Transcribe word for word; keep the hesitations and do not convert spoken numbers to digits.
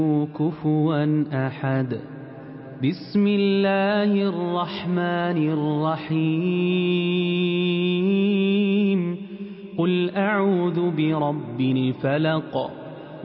كفوا أحد. بسم الله الرحمن الرحيم. قل أعوذ برب الفلق